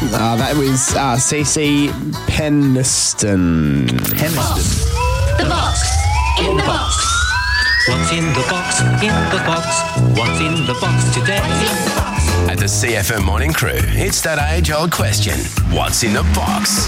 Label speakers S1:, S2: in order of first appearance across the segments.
S1: That was CC Peniston.
S2: The box. In the box.
S3: What's in the box? In the box. What's in the box today?
S4: At the CFM Morning Crew, it's that age-old question. What's in the box?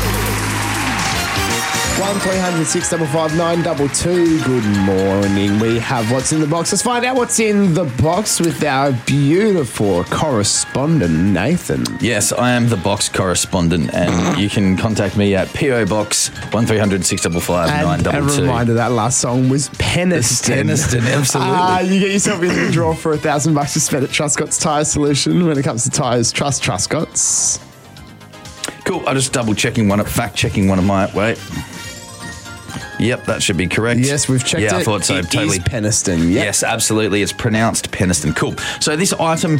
S1: 1300 655 922. Good morning. We have What's in the Box. Let's find out what's in the box with our beautiful correspondent, Nathan.
S5: Yes, I am the box correspondent, and you can contact me at PO Box 1300 655 922.
S1: A reminder, that last song was Peniston.
S5: Peniston, absolutely.
S1: You get yourself in the draw for $1,000 to spend at Truscott's Tyre Solution. When it comes to tyres, trust Truscott's.
S5: Cool. I'm just fact checking one of my. Wait. Yep, that should be correct.
S1: Yes, we've checked it.
S5: Yeah, I thought so.
S1: It
S5: totally.
S1: is Peniston. Yep.
S5: Yes, absolutely. It's pronounced Peniston. Cool. So this item,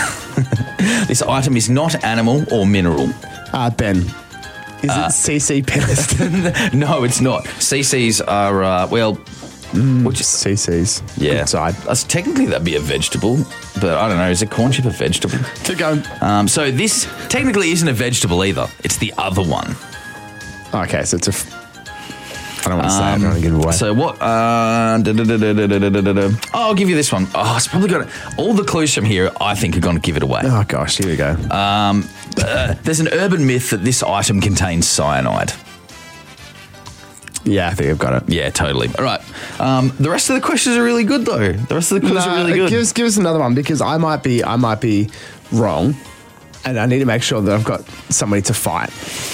S5: is not animal or mineral.
S1: Ben, is it CC Peniston?
S5: No, it's not. CCs are
S1: CCs.
S5: Yeah.
S1: Good side.
S5: Technically, that'd be a vegetable, but I don't know. Is a corn chip a vegetable?
S1: Keep going.
S5: So this technically isn't a vegetable either. It's the other one.
S1: Okay, so it's I don't want to say it. I don't want to give it away.
S5: So what? I'll give you this one. Oh, it's probably got all the clues from here. I think are going to give it away.
S1: Oh gosh, here we go.
S5: There's an urban myth that this item contains cyanide.
S1: Yeah, I think I've got it.
S5: Yeah, totally. All right. The rest of the questions are really good, though. The rest of the clues are really good.
S1: Give us another one, because I might be wrong, and I need to make sure that I've got somebody to fight.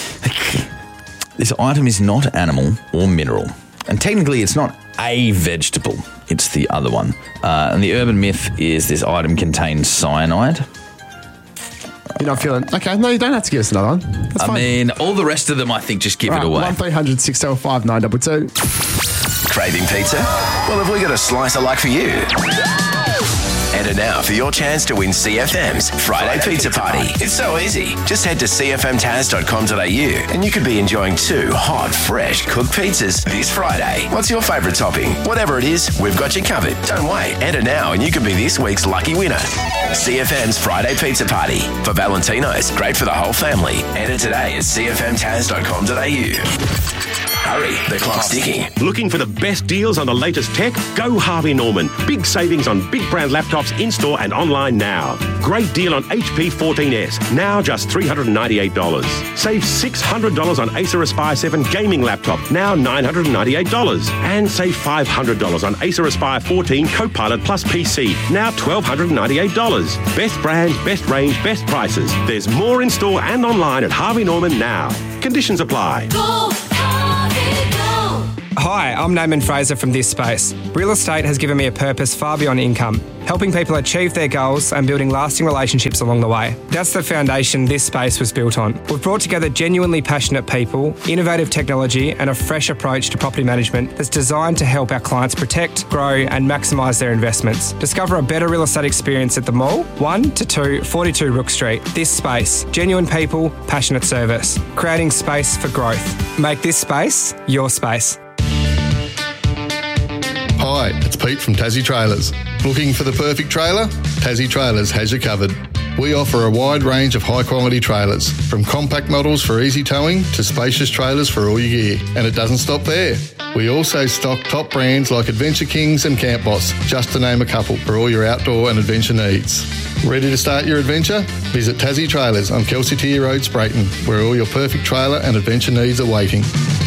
S5: This item is not animal or mineral. And technically, it's not a vegetable. It's the other one. And the urban myth is this item contains cyanide.
S1: You're not feeling... Okay, no, you don't have to give us another one. That's fine.
S5: I mean, all the rest of them, I think, just give it away.
S1: 1300 605 922.
S4: Craving pizza? Well, have we got a slice of luck for you? Enter now for your chance to win CFM's Friday Pizza Party. It's so easy. Just head to cfmtaz.com.au and you could be enjoying 2 hot, fresh cooked pizzas this Friday. What's your favourite topping? Whatever it is, we've got you covered. Don't wait. Enter now and you could be this week's lucky winner. CFM's Friday Pizza Party. For Valentino's, great for the whole family. Enter today at cfmtaz.com.au. Hurry, the clock's ticking.
S6: Looking for the best deals on the latest tech? Go Harvey Norman. Big savings on big brand laptops in-store and online now. Great deal on HP 14S, now just $398. Save $600 on Acer Aspire 7 gaming laptop, now $998. And save $500 on Acer Aspire 14 Copilot Plus PC, now $1,298. Best brands, best range, best prices. There's more in-store and online at Harvey Norman now. Conditions apply.
S2: Go, Harvey, go.
S7: Hi, I'm Naaman Fraser from This Space. Real estate has given me a purpose far beyond income, helping people achieve their goals and building lasting relationships along the way. That's the foundation This Space was built on. We've brought together genuinely passionate people, innovative technology and a fresh approach to property management that's designed to help our clients protect, grow and maximise their investments. Discover a better real estate experience at the Mall, 1 to 2 42 Rook Street. This Space. Genuine people, passionate service. Creating space for growth. Make this space your space.
S8: Hi, it's Pete from Tassie Trailers. Looking for the perfect trailer? Tassie Trailers has you covered. We offer a wide range of high-quality trailers, from compact models for easy towing to spacious trailers for all your gear. And it doesn't stop there. We also stock top brands like Adventure Kings and Camp Boss, just to name a couple, for all your outdoor and adventure needs. Ready to start your adventure? Visit Tassie Trailers on Kelsey Tier Road, Sprayton, where all your perfect trailer and adventure needs are waiting.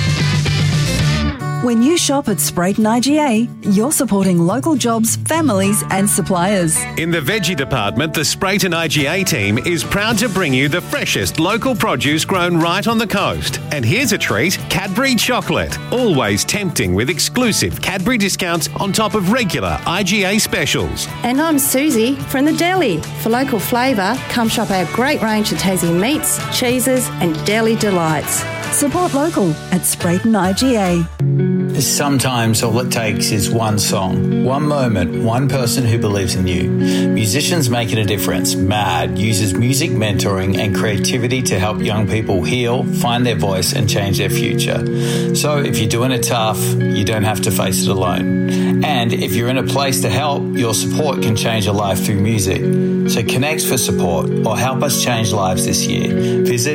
S9: When you shop at Sprayton IGA, you're supporting local jobs, families and suppliers.
S10: In the veggie department, the Sprayton IGA team is proud to bring you the freshest local produce grown right on the coast. And here's a treat, Cadbury chocolate. Always tempting with exclusive Cadbury discounts on top of regular IGA specials.
S11: And I'm Susie from the deli. For local flavour, come shop our great range of Tassie meats, cheeses and deli delights.
S9: Support local at Sprayton IGA.
S12: Sometimes all it takes is one song, one moment, one person who believes in you. Musicians Making a Difference, MAD, uses music mentoring and creativity to help young people heal, find their voice and change their future. So if you're doing it tough, you don't have to face it alone. And if you're in a place to help, your support can change a life through music. So connect for support or help us change lives this year. Visit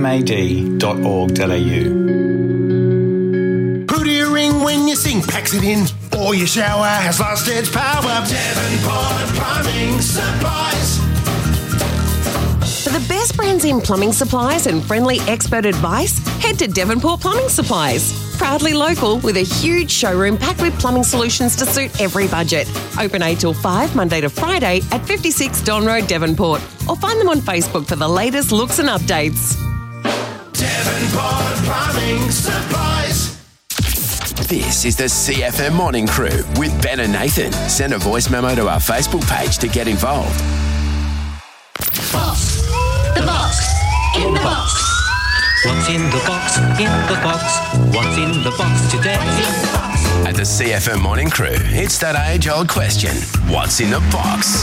S12: mmad.org.au.
S13: Who do you ring when your sink packs it in? Or your shower has lost its power? Devonport Plumbing Supplies.
S14: For the best brands in plumbing supplies and friendly expert advice, head to Devonport Plumbing Supplies. Proudly local with a huge showroom packed with plumbing solutions to suit every budget. Open 8 till 5, Monday to Friday at 56 Don Road, Devonport. Or find them on Facebook for the latest looks and updates.
S13: Devonport Plumbing Supplies.
S4: This is the CFM Morning Crew with Ben and Nathan. Send a voice memo to our Facebook page to get involved.
S2: Box. The box. In the box.
S3: What's in the box? In the box. What's in the box today?
S4: At the CFM Morning Crew, it's that age-old question. What's in the box?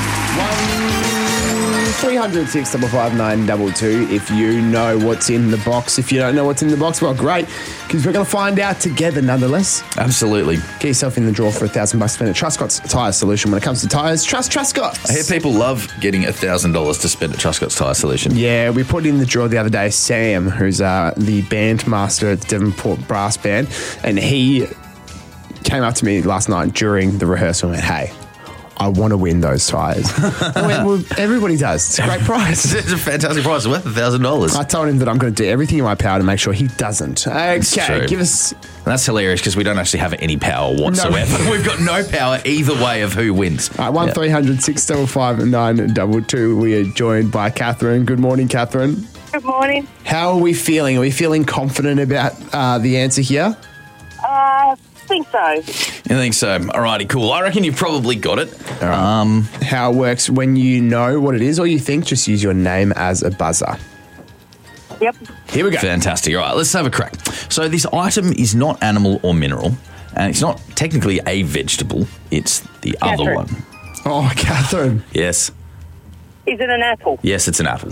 S1: 300 655 922 if you know what's in the box. If you don't know what's in the box, well, great, because we're going to find out together nonetheless.
S5: Absolutely.
S1: Get yourself in the draw for $1,000 spent at Truscott's Tyre Solution. When it comes to tyres, trust Truscott's.
S5: I hear people love getting $1,000 to spend at Truscott's Tyre Solution.
S1: Yeah, we put in the draw the other day Sam, who's the band master at the Devonport Brass Band, and he came up to me last night during the rehearsal and went, hey, I want to win those tyres. I went, well, everybody does. It's a great prize.
S5: It's a fantastic prize. It's worth $1,000.
S1: I told him that I'm going to do everything in my power to make sure he doesn't. Okay, give us...
S5: And that's hilarious because we don't actually have any power whatsoever. No. We've got no power either way of who wins.
S1: All right, 1300 655 922. We are joined by Catherine. Good morning, Catherine.
S15: Good morning.
S1: How are we feeling? Are we feeling confident about the answer here?
S15: I think so.
S5: You think so? Alrighty, cool. I reckon you've probably got it.
S1: All right. How it works when you know what it is or you think, just use your name as a buzzer.
S15: Yep.
S1: Here we go.
S5: Fantastic. All right, let's have a crack. So this item is not animal or mineral, and it's not technically a vegetable. It's the other one.
S1: Oh, Catherine.
S5: Yes.
S15: Is it an apple?
S5: Yes, it's an apple.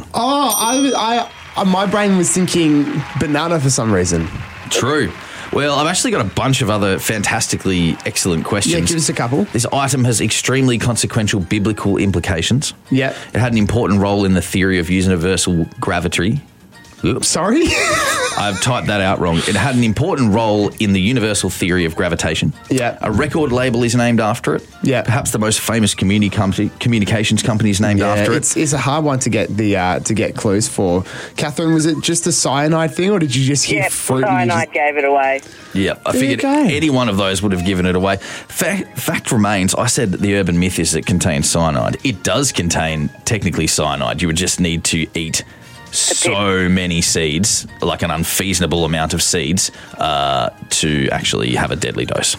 S1: Oh, my brain was thinking banana for some reason.
S5: True. Well, I've actually got a bunch of other fantastically excellent questions.
S1: Yeah, give us a couple.
S5: This item has extremely consequential biblical implications.
S1: Yeah.
S5: It had an important role in the theory of universal gravity. Oops.
S1: Sorry?
S5: I've typed that out wrong. It had an important role in the universal theory of gravitation.
S1: Yeah.
S5: A record label is named after it.
S1: Yeah.
S5: Perhaps the most famous communications company is named after it.
S1: It's a hard one to get to get clues for. Catherine, was it just a cyanide thing, or did you just hear fruit?
S15: Cyanide gave it away.
S5: Yeah, I figured any one of those would have given it away. Fact remains, I said that the urban myth is it contains cyanide. It does contain technically cyanide. You would just need to eat so many seeds, like an unfeasible amount of seeds, to actually have a deadly dose.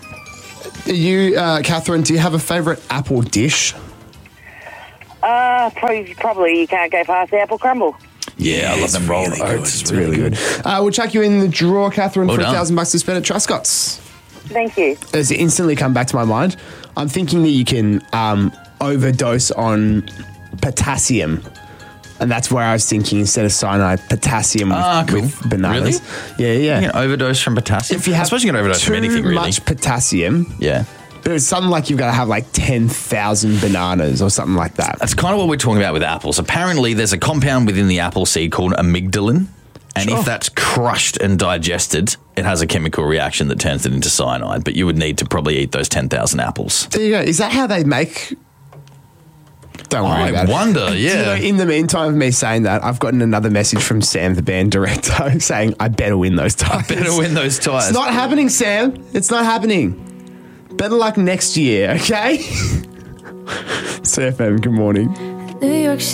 S1: Catherine, do you have a favourite apple dish?
S15: Probably you can't go past the apple crumble.
S5: Yeah, I love them rolled oats.
S1: It's really good. We'll chuck you in the draw, Catherine,
S5: Well
S1: for
S5: done.
S1: $1,000 to spend at Truscott's.
S15: Thank you.
S1: It's instantly come back to my mind. I'm thinking that you can overdose on potassium. And that's where I was thinking, instead of cyanide, potassium with bananas.
S5: Really?
S1: Yeah.
S5: You can overdose from potassium?
S1: If you have
S5: I suppose you can overdose from anything, really.
S1: too much potassium,
S5: yeah.
S1: But it's something like you've got to have like 10,000 bananas or something like that.
S5: That's kind of what we're talking about with apples. Apparently, there's a compound within the apple seed called amygdalin. And if that's crushed and digested, it has a chemical reaction that turns it into cyanide. But you would need to probably eat those 10,000 apples.
S1: There you go. Is that how they make... Don't worry about it.
S5: I wonder, yeah.
S1: In the meantime of me saying that, I've gotten another message from Sam, the band director, saying, I better win those tyres.
S5: I better win those tyres.
S1: It's not happening, Sam. It's not happening. Better luck next year, okay? CFM, good morning.
S16: New York